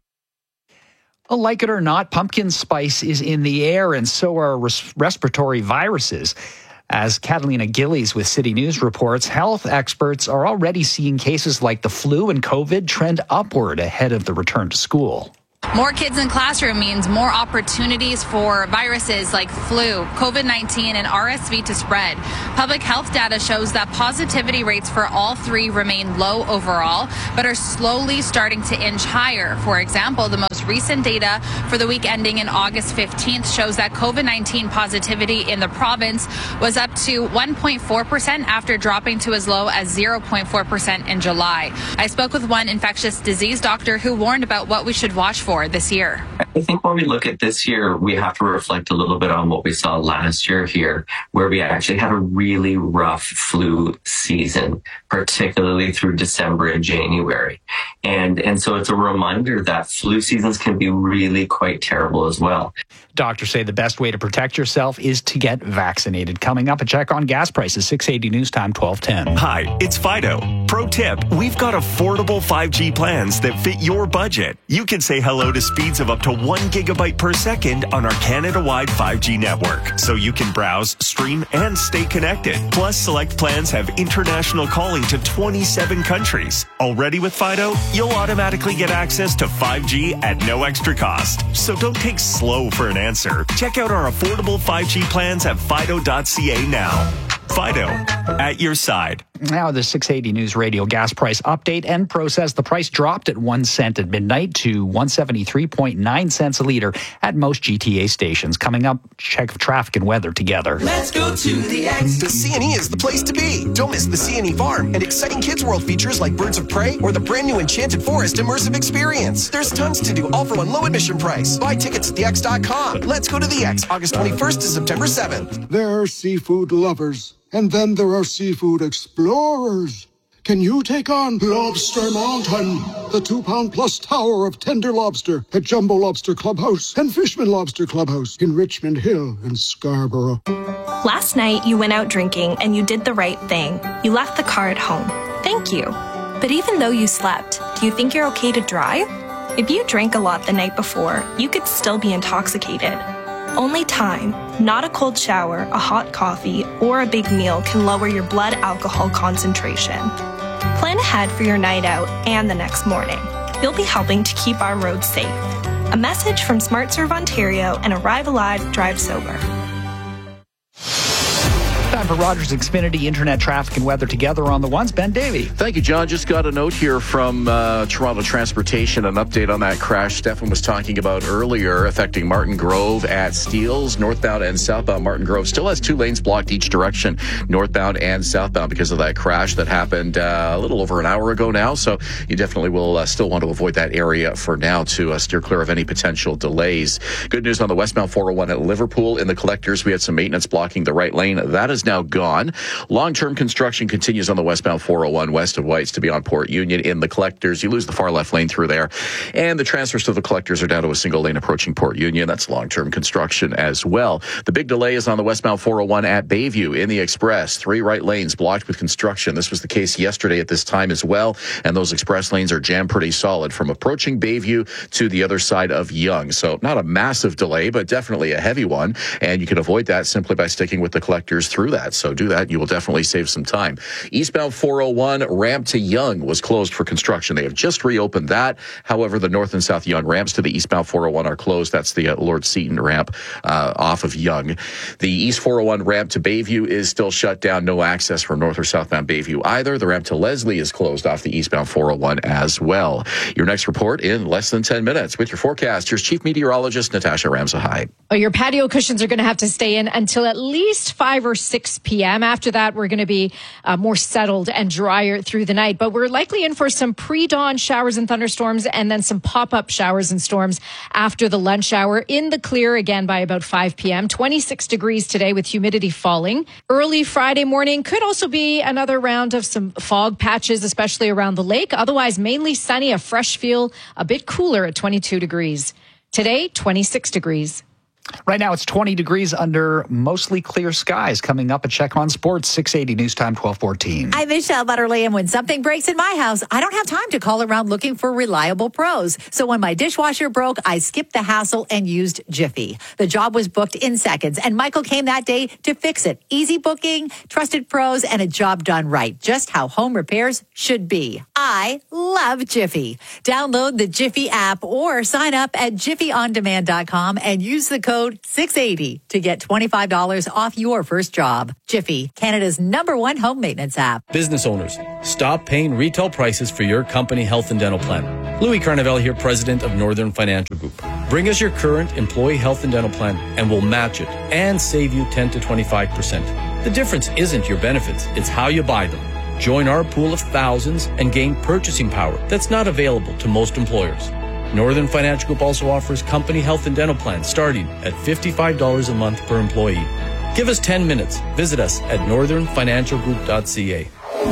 Well, like it or not, pumpkin spice is in the air, and so are res- respiratory viruses. As Catalina Gillies with City News reports, health experts are already seeing cases like the flu and COVID trend upward ahead of the return to school. More kids in classroom means more opportunities for viruses like flu, COVID nineteen, and R S V to spread. Public health data shows that positivity rates for all three remain low overall, but are slowly starting to inch higher. For example, the most recent data for the week ending in August fifteenth shows that COVID nineteen positivity in the province was up to one point four percent after dropping to as low as zero point four percent in July. I spoke with one infectious disease doctor who warned about what we should watch for this year. I think when we look at this year, we have to reflect a little bit on what we saw last year here, where we actually had a really rough flu season, particularly through December and January. And, and so it's a reminder that flu seasons can be really quite terrible as well. Doctors say the best way to protect yourself is to get vaccinated. Coming up, a check on gas prices, six eighty News Time, twelve ten. Hi, it's Fido. Pro tip, we've got affordable five G plans that fit your budget. You can say hello to speeds of up to one gigabyte per second on our Canada-wide five G network, so you can browse, stream, and stay connected. Plus, select plans have international calling to twenty-seven countries. Already with Fido, you'll automatically get access to five G at no extra cost. So don't take slow for an answer. Check out our affordable five G plans at fido dot c a now. Fido, at your side. Now the six eighty News Radio gas price update and process. The price dropped at one cent at midnight to one seventy-three point nine cents a liter at most G T A stations. Coming up, check of traffic and weather together. Let's go to the X. The C and E is the place to be. Don't miss the C and E Farm and exciting Kids World features like Birds of Prey or the brand new Enchanted Forest immersive experience. There's tons to do, all for one low admission price. Buy tickets at the x dot com. Let's go to the X, August twenty-first to September seventh. There are seafood lovers. And then there are seafood explorers. Can you take on Lobster Mountain, the two-pound plus tower of tender lobster at Jumbo Lobster Clubhouse and Fishman Lobster Clubhouse in Richmond Hill and Scarborough? Last night, you went out drinking and you did the right thing. You left the car at home. Thank you. But even though you slept, do you think you're okay to drive? If you drank a lot the night before, you could still be intoxicated. Only time, not a cold shower, a hot coffee, or a big meal can lower your blood alcohol concentration. Plan ahead for your night out and the next morning. You'll be helping to keep our roads safe. A message from SmartServe Ontario and Arrive Alive, Drive Sober. Time for Rogers Xfinity Internet traffic and weather together on the ones. Ben Davey. Thank you, John. Just got a note here from uh, Toronto Transportation, an update on that crash Stefan was talking about earlier affecting Martin Grove at Steeles. Northbound and southbound Martin Grove still has two lanes blocked each direction, northbound and southbound, because of that crash that happened uh, a little over an hour ago now. So you definitely will uh, still want to avoid that area for now to uh, steer clear of any potential delays. Good news on the westbound four oh one at Liverpool. In the collectors, we had some maintenance blocking the right lane. That is now gone. Long-term construction continues on the westbound four oh one west of Whites to be on Port Union. In the collectors, you lose the far left lane through there. And the transfers to the collectors are down to a single lane approaching Port Union. That's long-term construction as well. The big delay is on the westbound four oh one at Bayview in the express. Three right lanes blocked with construction. This was the case yesterday at this time as well. And those express lanes are jammed pretty solid from approaching Bayview to the other side of Yonge. So not a massive delay, but definitely a heavy one. And you can avoid that simply by sticking with the collectors through that. So do that. You will definitely save some time. Eastbound four oh one ramp to Yonge was closed for construction. They have just reopened that. However, the north and south Yonge ramps to the eastbound four oh one are closed. That's the uh, Lord Seaton ramp uh, off of Yonge. The east four oh one ramp to Bayview is still shut down. No access from north or southbound Bayview either. The ramp to Leslie is closed off the eastbound four oh one as well. Your next report in less than ten minutes. With your forecast, here's Chief Meteorologist Natasha Ramsahai. Oh, your patio cushions are going to have to stay in until at least five or six six p.m. After that, we're going to be uh, more settled and drier through the night. But we're likely in for some pre-dawn showers and thunderstorms and then some pop-up showers and storms after the lunch hour. In the clear again by about five p.m. twenty-six degrees today with humidity falling. Early Friday morning could also be another round of some fog patches, especially around the lake. Otherwise, mainly sunny, a fresh feel, a bit cooler at twenty-two degrees. Today, twenty-six degrees. Right now, it's twenty degrees under mostly clear skies. Coming up, a check on sports, six eighty News Time, twelve fourteen. I'm Michelle Butterly, and when something breaks in my house, I don't have time to call around looking for reliable pros. So when my dishwasher broke, I skipped the hassle and used Jiffy. The job was booked in seconds, and Michael came that day to fix it. Easy booking, trusted pros, and a job done right. Just how home repairs should be. I love Jiffy. Download the Jiffy app or sign up at jiffy on demand dot com and use the code six eighty to get twenty-five dollars off your first job. Jiffy, Canada's number one home maintenance app. Business owners, stop paying retail prices for your company health and dental plan. Louis Carnevale here, president of Northern Financial Group. Bring us your current employee health and dental plan and we'll match it and save you ten to twenty-five percent. The difference isn't your benefits, it's how you buy them. Join our pool of thousands and gain purchasing power that's not available to most employers. Northern Financial Group also offers company health and dental plans starting at fifty-five dollars a month per employee. Give us ten minutes. Visit us at northern financial group dot c a.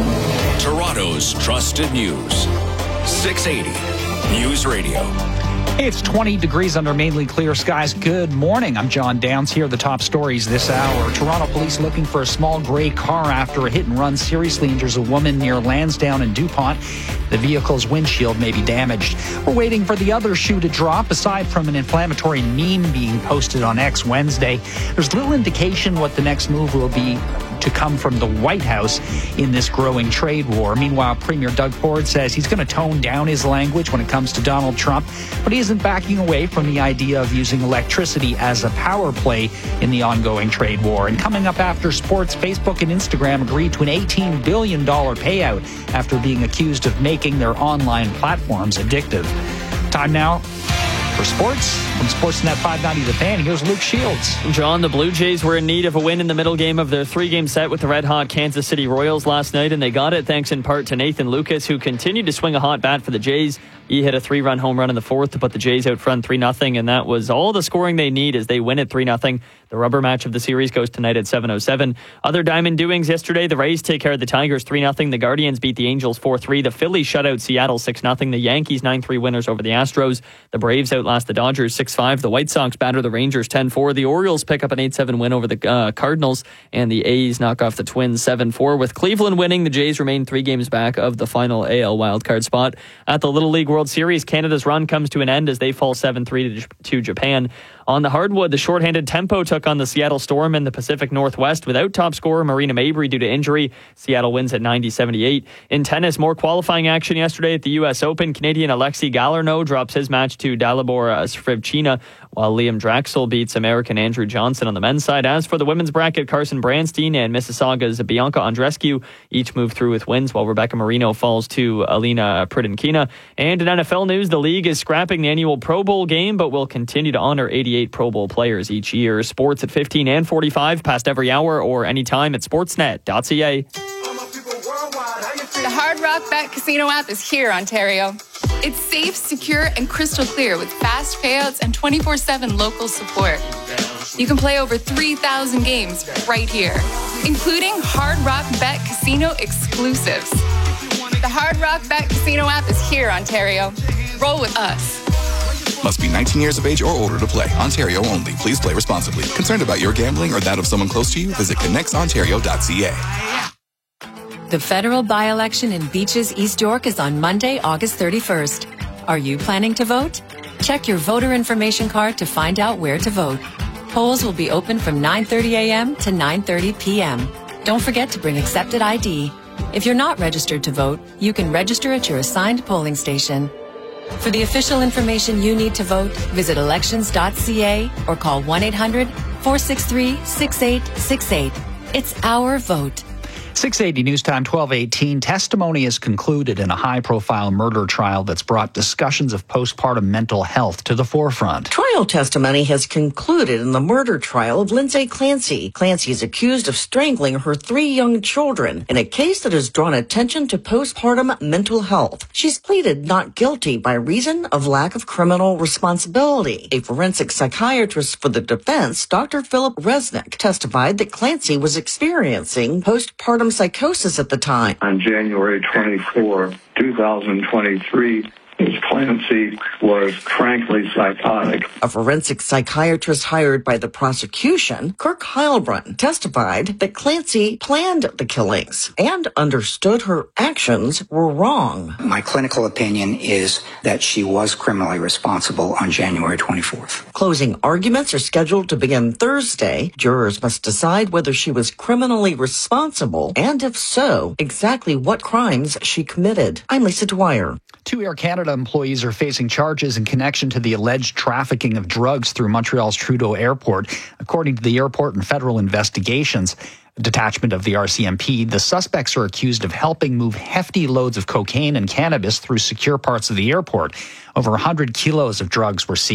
Toronto's trusted news. six eighty News Radio. Hey, it's twenty degrees under mainly clear skies. Good morning. I'm John Downs. Here are the top stories this hour. Toronto police looking for a small gray car after a hit and run seriously injures a woman near Lansdowne and DuPont. The vehicle's windshield may be damaged. We're waiting for the other shoe to drop. Aside from an inflammatory meme being posted on X Wednesday, there's little indication what the next move will be to come from the White House in this growing trade war. Meanwhile, Premier Doug Ford says he's going to tone down his language when it comes to Donald Trump, but he isn't backing away from the idea of using electricity as a power play in the ongoing trade war. And coming up after sports, Facebook and Instagram agreed to an eighteen billion dollars payout after being accused of making their online platforms addictive. Time now for sports. From Sportsnet five ninety The Fan, here's Luke Shields. John, the Blue Jays were in need of a win in the middle game of their three-game set with the red-hot Kansas City Royals last night, and they got it thanks in part to Nathan Lucas, who continued to swing a hot bat for the Jays. He hit a three-run home run in the fourth to put the Jays out front three nothing, and that was all the scoring they need as they win it three nothing. The rubber match of the series goes tonight at seven oh seven. Other Diamond doings yesterday, the Rays take care of the Tigers three nothing. The Guardians beat the Angels four three. The Phillies shut out Seattle six nothing. The Yankees nine three winners over the Astros. The Braves outlast the Dodgers six five. The White Sox batter the Rangers ten four. The Orioles pick up an eight seven win over the uh, Cardinals. And the A's knock off the Twins seven four. With Cleveland winning, the Jays remain three games back of the final A L wildcard spot. At the Little League World Series, Canada's run comes to an end as they fall seven three to Japan. On the hardwood, the shorthanded Tempo took on the Seattle Storm in the Pacific Northwest without top scorer Marina Mabry due to injury. Seattle wins at ninety seventy-eight. In tennis, more qualifying action yesterday at the U S Open. Canadian Alexei Galarneau drops his match to Dalibor Svivchina, while Liam Draxel beats American Andrew Johnson on the men's side. As for the women's bracket, Carson Branstein and Mississauga's Bianca Andreescu each move through with wins, while Rebecca Marino falls to Alina Pridinkina. And in N F L news, the league is scrapping the annual Pro Bowl game, but will continue to honor eighty-eight Pro Bowl players each year. Sports at fifteen and forty-five, past every hour or anytime at sportsnet dot c a. The Hard Rock Bet Casino app is here, Ontario. It's safe, secure, and crystal clear with fast payouts and twenty-four seven local support. You can play over three thousand games right here, including Hard Rock Bet Casino exclusives. The Hard Rock Bet Casino app is here, Ontario. Roll with us. Must be nineteen years of age or older to play. Ontario only. Please play responsibly. Concerned about your gambling or that of someone close to you? Visit connects ontario dot c a. The federal by-election in Beaches, East York is on Monday, August thirty-first. Are you planning to vote? Check your voter information card to find out where to vote. Polls will be open from nine thirty a.m. to nine thirty p.m. Don't forget to bring accepted I D. If you're not registered to vote, you can register at your assigned polling station. For the official information you need to vote, visit elections dot c a or call one eight hundred four six three six eight six eight. It's our vote. six eighty News Time, twelve eighteen. Testimony is concluded in a high-profile murder trial that's brought discussions of postpartum mental health to the forefront. Troy Trial testimony has concluded in the murder trial of Lindsay Clancy. Clancy is accused of strangling her three young children in a case that has drawn attention to postpartum mental health. She's pleaded not guilty by reason of lack of criminal responsibility. A forensic psychiatrist for the defense, Doctor Philip Resnick, testified that Clancy was experiencing postpartum psychosis at the time. On January twenty-fourth, two thousand twenty-three, Miz Clancy was frankly psychotic. A forensic psychiatrist hired by the prosecution, Kirk Heilbrunn, testified that Clancy planned the killings and understood her actions were wrong. My clinical opinion is that she was criminally responsible on January twenty-fourth. Closing arguments are scheduled to begin Thursday. Jurors must decide whether she was criminally responsible and, if so, exactly what crimes she committed. I'm Lisa Dwyer. Two Air Canada employees are facing charges in connection to the alleged trafficking of drugs through Montreal's Trudeau Airport. According to the airport and federal investigations, a detachment of the R C M P, the suspects are accused of helping move hefty loads of cocaine and cannabis through secure parts of the airport. Over one hundred kilos of drugs were seized.